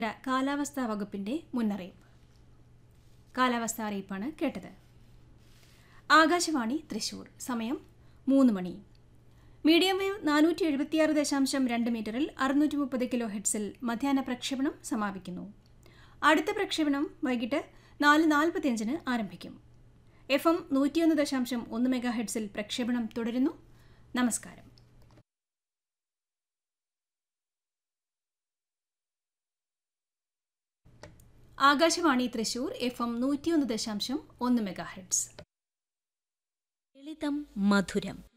കാലാവസ്ഥാ വകുപ്പിന്റെ മുന്നറിയിപ്പ്. കാലാവസ്ഥാ അറിയിപ്പാണ് കേട്ടത്. ആകാശവാണി തൃശൂർ. സമയം 3 മണി. മീഡിയം വേവ് 476.2 മീറ്ററിൽ 630 കിലോ ഹെഡ്സിൽ മധ്യാഹ്ന പ്രക്ഷേപണം സമാപിക്കുന്നു. അടുത്ത പ്രക്ഷേപണം വൈകിട്ട് 4:45 ആരംഭിക്കും. FM 101.1 മെഗാ ഹെഡ്സിൽ പ്രക്ഷേപണം തുടരുന്നു. നമസ്കാരം. Akashvani Thrissur FM 101.1 mega heads. ലളിതം മധുരം.